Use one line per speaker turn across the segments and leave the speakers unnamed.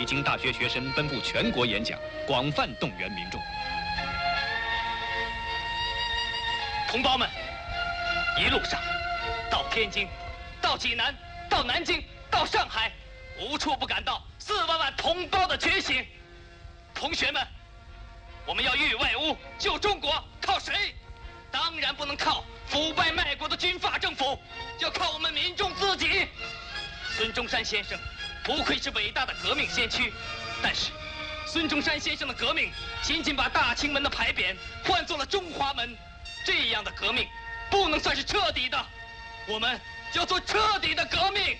北京大学学生奔赴全国演讲，广泛动员民众。
同胞们，一路上，到天津，到济南，到南京，到上海，无处不感到4万万同胞的觉醒。同学们，我们要御外污、救中国，靠谁？当然不能靠腐败卖国的军阀政府，要靠我们民众自己。孙中山先生不愧是伟大的革命先驱，但是孙中山先生的革命仅仅把大清门的牌匾换作了中华门。这样的革命不能算是彻底的，我们要做彻底的革命。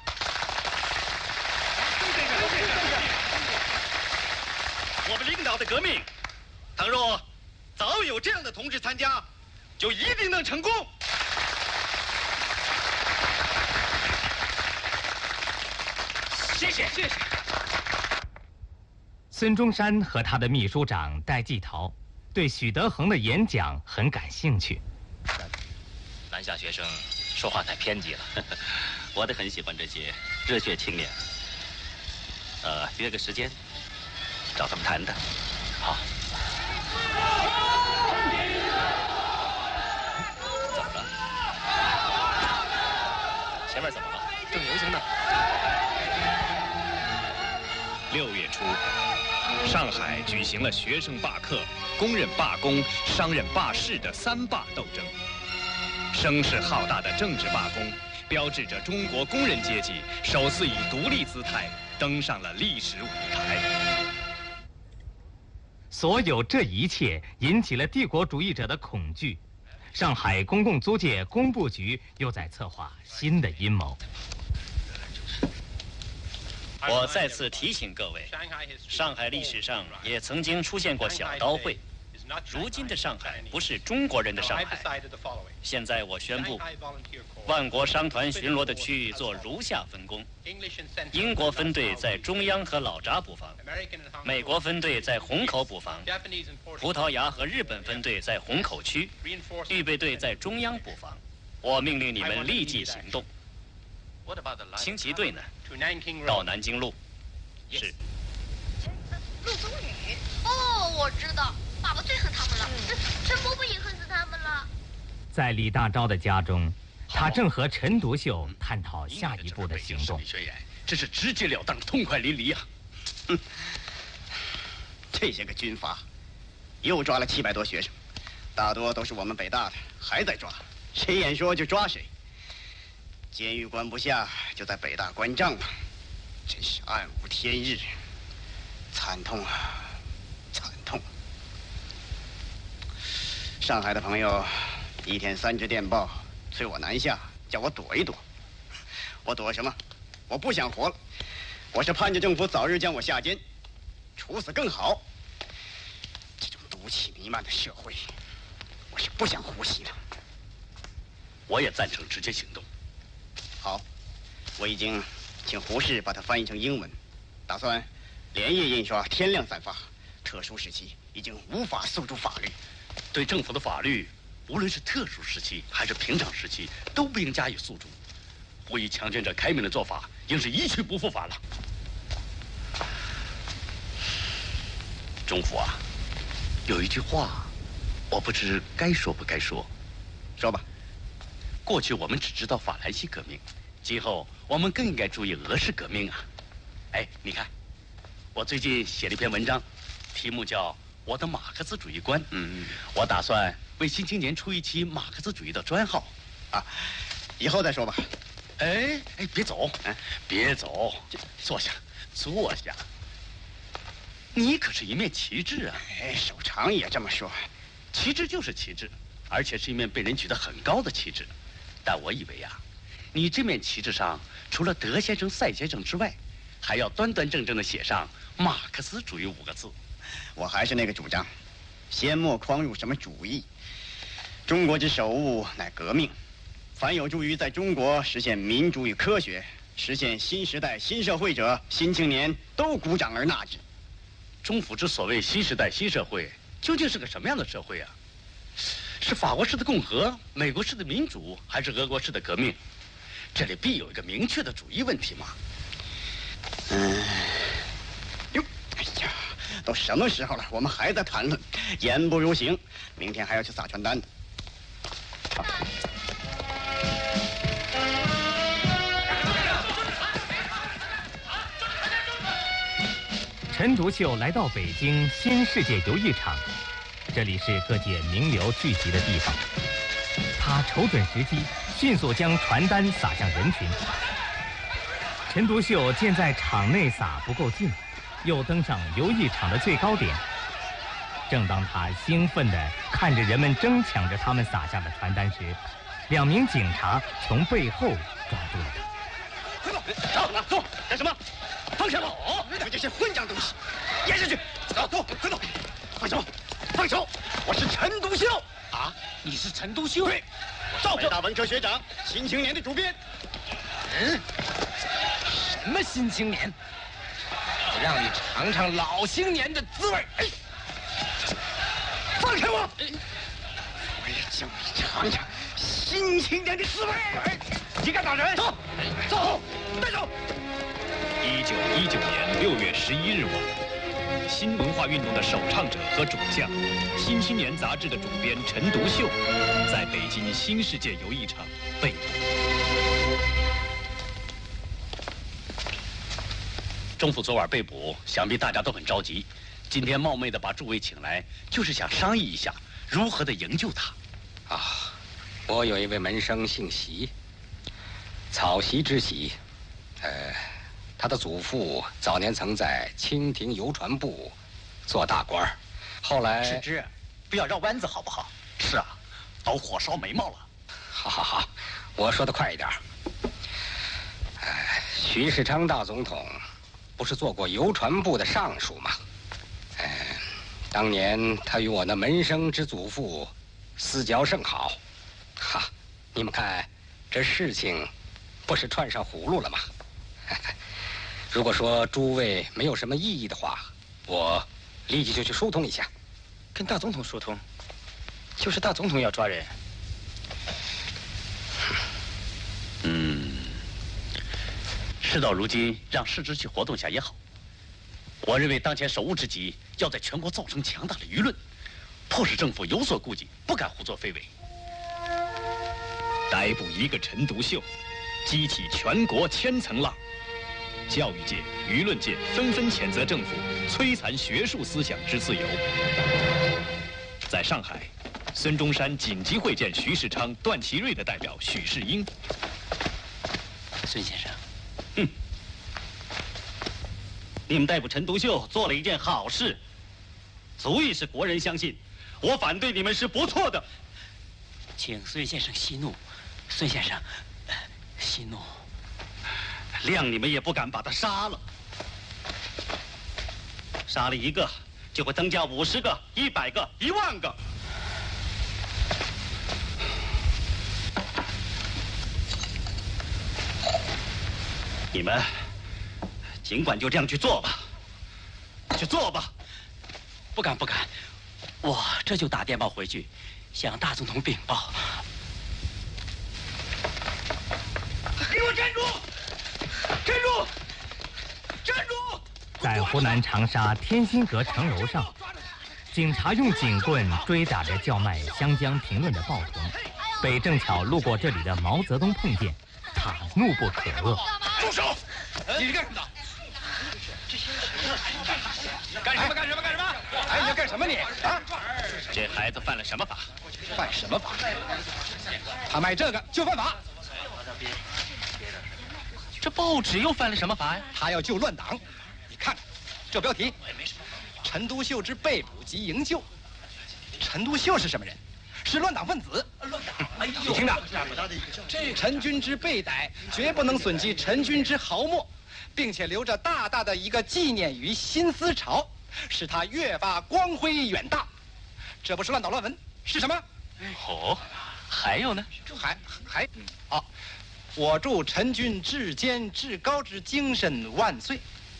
我们领导的革命，倘若早有这样的同志参加，就一定能成功。
谢谢。
孙中山和他的秘书长戴季陶对许德珩的演讲很感兴趣。
南下学生说话太偏激了，我都很喜欢这些热血青年。约个时间找他们谈谈。好。怎么了？前面怎么了？正游行呢。
6月初，上海举行了学生罢课、工人罢工、商人罢市的3罢斗争。声势浩大的政治罢工，标志着中国工人阶级首次以独立姿态登上了历史舞台。
所有这一切引起了帝国主义者的恐惧。上海公共租界工部局又在策划新的阴谋。
我再次提醒各位，上海历史上也曾经出现过小刀会。如今的上海不是中国人的上海。现在我宣布，万国商团巡逻的区域做如下分工：英国分队在中央和老闸布防，美国分队在虹口布防，葡萄牙和日本分队在虹口区，预备队在中央布防。我命令你们立即行动。轻骑队呢？到南京路。是。
陆宗宇。哦，我知道。爸爸最恨他们了，陈伯伯也恨死他们了。
在李大钊的家中，他正和陈独秀探讨下一步的行动。
宣言，这是直截了当、痛快淋漓啊！
这些个军阀，又抓了700多学生，大多都是我们北大的，还在抓，谁眼说就抓谁。监狱关不下，就在北大关帐吧，真是暗无天日，惨痛啊，惨痛！上海的朋友1天3支电报，催我南下，叫我躲一躲。我躲什么？我不想活了，我是盼着政府早日将我下监，处死更好。这种毒气弥漫的社会，我是不想呼吸的。
我也赞成直接行动。
好，我已经请胡适把它翻译成英文，打算连夜印刷，天亮散发。特殊时期已经无法诉诸法律。
对政府的法律，无论是特殊时期还是平常时期，都不应加以诉诸。呼吁强权者开明的做法，应是一去不复返了。中府啊，有一句话，我不知该说不该说。
说吧。
过去我们只知道法兰西革命，今后我们更应该注意俄式革命啊！哎，你看，我最近写了一篇文章，题目叫我的马克思主义观。我打算为新青年出一期马克思主义的专号。
啊，以后再说吧。
哎，别走，别走，坐下，坐下。你可是一面旗帜啊！
哎，首长也这么说。
旗帜就是旗帜，而且是一面被人举得很高的旗帜。但我以为啊，你这面旗帜上除了德先生、赛先生之外，还要端端正正地写上马克思主义5个字。
我还是那个主张，先莫匡入什么主义。中国之首务乃革命，凡有助于在中国实现民主与科学，实现新时代新社会者，新青年都鼓掌而纳之。
中府之所谓新时代新社会，究竟是个什么样的社会啊？是法国式的共和、美国式的民主，还是俄国式的革命？这里必有一个明确的主义问题嘛。
都什么时候了，我们还在谈论，言不如行。明天还要去撒传单呢。
陈独秀来到北京新世界游艺场，这里是各界名流聚集的地方。他瞅准时机，迅速将传单撒向人群。陈独秀见在场内撒不够劲，又登上游艺场的最高点。正当他兴奋地看着人们争抢着他们撒下的传单时，2名警察从背后抓住了他。
快走！走！干什么？放开我！
你们这些混账东西，撵下去！走，快走！放手！放手！我是陈独秀
啊！你是陈独秀？
对，我是北大文科学长，《新青年》的主编。
什么新青年？我让你尝尝老青年的滋味！
放开我！我也叫你尝尝新青年的滋味！你敢打人？走，带走
！1919年6月11日晚，新文化运动的首倡者和主将，《新青年》杂志的主编陈独秀，在北京新世界游艺场被捕。
钟府昨晚被捕，想必大家都很着急。今天冒昧的把诸位请来，就是想商议一下如何的营救他。
啊，我有一位门生姓席，草席之席，他的祖父早年曾在清廷邮传部做大官，后来
迟之，不要绕弯子好不好？是啊，都火烧眉毛了。
好，我说的快一点。徐世昌大总统不是做过邮传部的尚书吗？当年他与我那门生之祖父私交甚好，哈，你们看，这事情不是串上葫芦了吗？如果说诸位没有什么异议的话，我立即就去疏通一下。
跟大总统疏通，就是大总统要抓人。
事到如今，让世之去活动下也好。我认为当前首务之急，要在全国造成强大的舆论，迫使政府有所顾忌，不敢胡作非为。
逮捕一个陈独秀，激起全国千层浪。教育界、舆论界纷纷谴责政府摧残学术思想之自由。在上海，孙中山紧急会见徐世昌、段祺瑞的代表许世英。
孙先生，你们逮捕陈独秀做了一件好事，足以使国人相信，我反对你们是不错的。
请孙先生息怒，孙先生，息怒。
谅你们也不敢把他杀了，杀了一个就会增加50个、100个、1万个。你们尽管就这样去做吧，去做吧。
不敢，我这就打电报回去，向大总统禀报。
给我站住！站住！
在湖南长沙天心阁城楼上，警察用警棍追打着叫卖湘江评论的报童，被正巧路过这里的毛泽东碰见，他怒不可遏。
住手！你是干什么的？干什么？哎，你要干什么你？啊！
这孩子犯了什么法？
犯什么法？他卖这个就犯法。
这报纸又犯了什么法呀？
他要救乱党。你看看这标题：陈独秀之被捕及营救。陈独秀是什么人？是乱党分子。你听着，陈君之被逮，绝不能损及陈君之毫末，并且留着大大的一个纪念于新思潮，使他越发光辉远大。这不是乱党乱文是什么？
哦，还有呢？
还啊！我祝陈君至坚至高之精神万岁。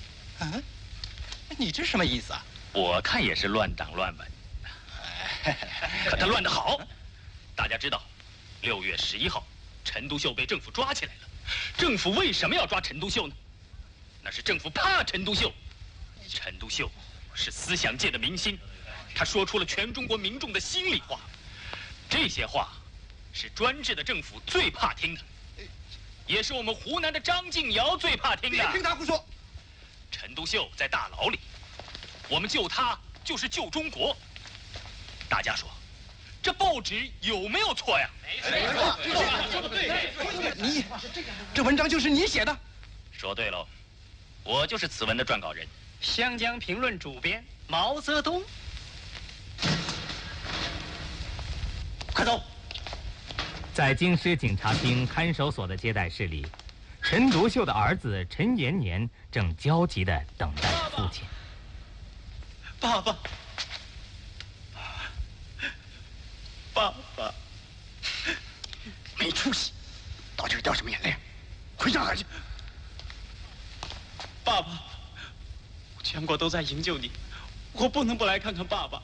你这什么意思啊？
我看也是乱党乱文，可他乱得好。大家知道，6月11号，陈独秀被政府抓起来了。政府为什么要抓陈独秀呢？那是政府怕陈独秀。陈独秀
是思想界的明星，他说出了全中国民众的心里话。这些话是专制的政府最怕听的，也是我们湖南的张敬尧最怕听的。
别听他胡说！
陈独秀在大牢里，我们救他就是救中国。大家说，这报纸有没有错呀？
没错，说的对。你这文章就是你写的？
说对喽，我就是此文的撰稿人，
湘江评论主编毛泽东。
快走！
在京师警察厅看守所的接待室里，陈独秀的儿子陈延年正焦急地等待着父亲。
爸爸，爸爸，
没出息，到这儿掉什么眼泪？回上海去！
爸爸，全国都在营救你，我不能不来看看爸爸。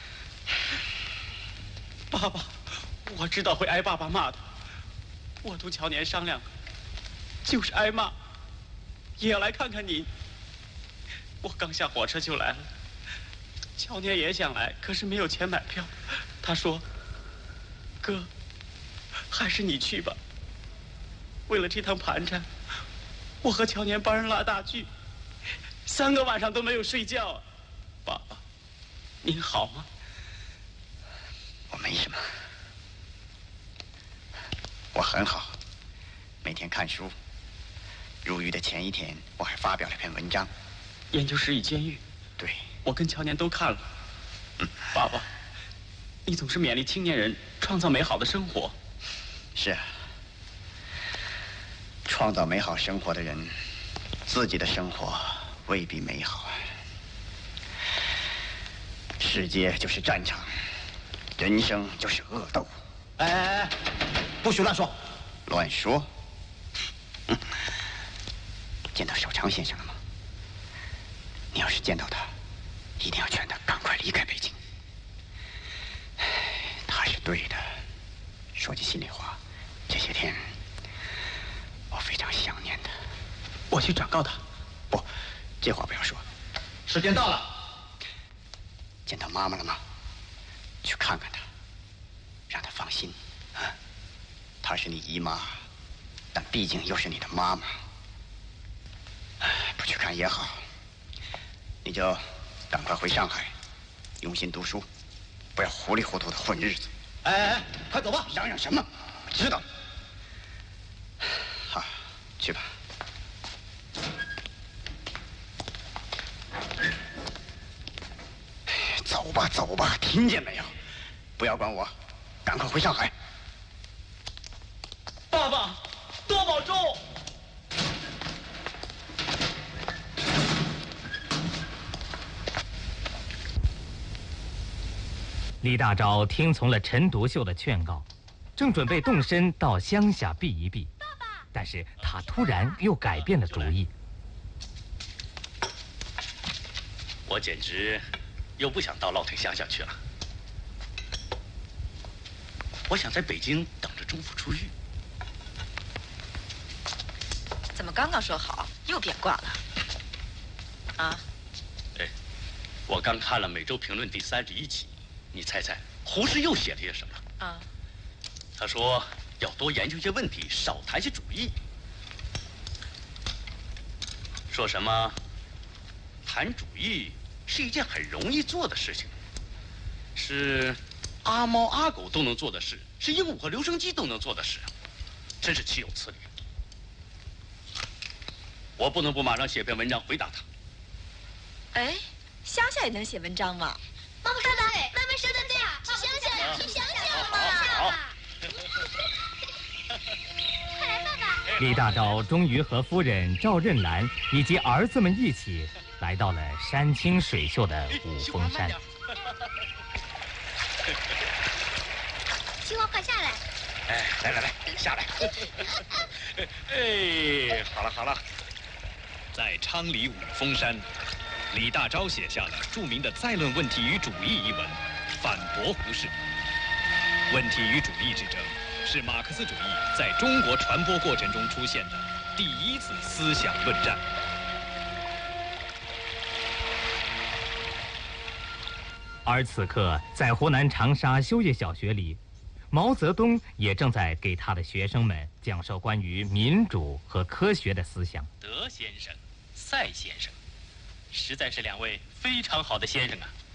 爸爸，我知道会挨爸爸骂的，我同乔年商量了，就是挨骂，也要来看看你。我刚下火车就来了，乔年也想来，可是没有钱买票。他说：“哥，还是你去吧。”为了这趟盘缠，我和乔年帮人拉大锯，3个晚上都没有睡觉啊。爸爸，您好吗？
我没什么，我很好，每天看书。入狱的前一天，我还发表了篇文章。
研究室与监狱，
对，
我跟乔年都看了。爸爸，你总是勉励青年人创造美好的生活。
是啊，创造美好生活的人，自己的生活未必美好啊。世界就是战场，人生就是恶斗。
哎，不许乱说！
乱说？见到小昌先生了吗？你要是见到他，一定要劝他赶快离开北京。他是对的。说句心里话，这些天我非常想念他。
我去转告他。
不，这话不要说。
时间到了。
见到妈妈了吗？去看看她，让她放心啊。她是你姨妈，但毕竟又是你的妈妈。不去看也好，你就赶快回上海，用心读书，不要糊里糊涂的混日子。
哎，快走吧！
嚷嚷什么？我知道。好，去吧。走吧，走吧，听见没有？不要管我，赶快回上海。
爸爸，多保重。
李大钊听从了陈独秀的劝告，正准备动身到乡下避一避，但是他突然又改变了主意。
我简直又不想到老太乡下去了。我想在北京等着中府出狱。
怎么刚刚说好又变卦了？啊？
哎，我刚看了《每周评论》第31期。你猜猜，胡适又写了些什么？
啊，
他说要多研究些问题，少谈些主义。说什么谈主义是一件很容易做的事情，是阿猫阿狗都能做的事，是鹦鹉和留声机都能做的事，真是岂有此理！我不能不马上写篇文章回答他。
哎，乡下也能写文章吗？
妈妈说的对，妈妈说的对啊，去乡下，去乡下嘛！快来，爸爸！
李大钊终于和夫人赵任兰以及儿子们一起来到了山清水秀的五峰山。
青蛙，快下来！
哎，来，下来！哎，好了好了。
在昌黎五峰山，李大钊写下了著名的《再论问题与主义》一文，反驳胡适。问题与主义之争，是马克思主义在中国传播过程中出现的第一次思想论战。
而此刻，在湖南长沙修业小学里，毛泽东也正在给他的学生们讲授关于民主和科学的思想。
德先生、赛先生，实在是两位非常好的先生啊。